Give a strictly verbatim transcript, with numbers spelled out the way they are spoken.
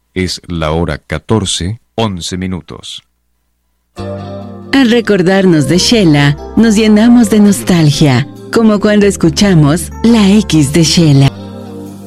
Es la hora catorce, once minutos. Al recordarnos de Shela, nos llenamos de nostalgia, como cuando escuchamos La X de Shela.